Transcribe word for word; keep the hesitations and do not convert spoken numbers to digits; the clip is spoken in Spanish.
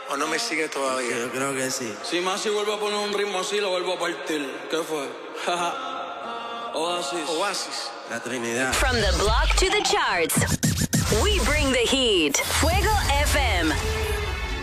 ¿O no me sigue todavía? Yo creo que sí. Si más si vuelvo a poner un ritmo así, lo vuelvo a partir. ¿Qué fue? Oasis. Oasis. La Trinidad. From the block to the charts, we bring the heat.